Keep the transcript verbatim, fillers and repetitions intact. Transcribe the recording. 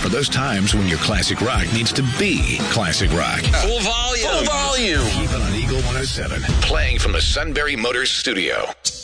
For those times when your classic rock needs to be classic rock. Full volume. Full volume. Keep it on Eagle one oh seven. Playing from the Sunbury Motors studio.